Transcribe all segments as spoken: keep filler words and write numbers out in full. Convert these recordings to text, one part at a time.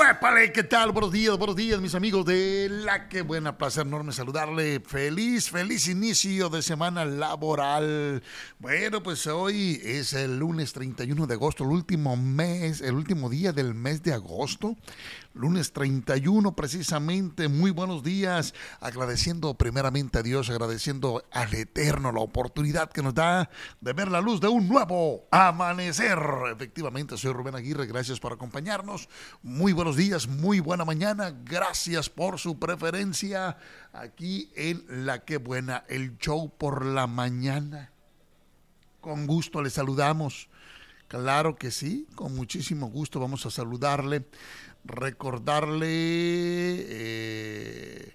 ¡Épale! ¿Qué tal? Buenos días, buenos días, mis amigos de La Que Buena. Placer enorme saludarle. Feliz, feliz inicio de semana laboral. Bueno, pues hoy es el lunes treinta y uno de agosto, el último mes, el último día del mes de agosto. Lunes treinta y uno precisamente. Muy buenos días. Agradeciendo primeramente a Dios, agradeciendo al Eterno la oportunidad que nos da de ver la luz de un nuevo amanecer. Efectivamente, soy Rubén Aguirre. Gracias por acompañarnos. Muy buenos días, muy buena mañana. Gracias por su preferencia aquí en La Que Buena, el show por la mañana. Con gusto le saludamos. Claro que sí, con muchísimo gusto vamos a saludarle. Recordarle, eh,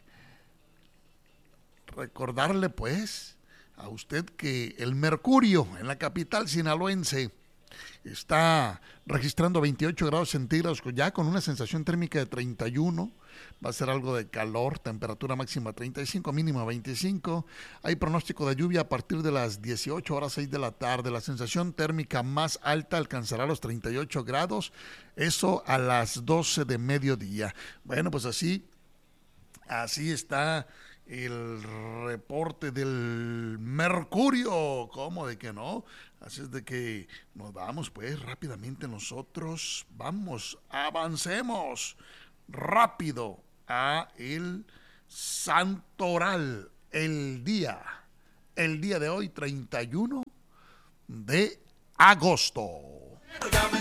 recordarle pues a usted que el mercurio en la capital sinaloense está registrando veintiocho grados centígrados, ya con una sensación térmica de treinta y uno. Va a ser algo de calor, temperatura máxima treinta y cinco, mínima veinticinco. Hay pronóstico de lluvia a partir de las dieciocho horas seis de la tarde. La sensación térmica más alta alcanzará los treinta y ocho grados, eso a las doce de mediodía. Bueno, pues así, así está el reporte del mercurio. ¿Cómo de que no? Así es de que nos vamos pues rápidamente nosotros. Vamos, avancemos rápido a el santoral. El día, el día de hoy, treinta y uno de agosto. Ya me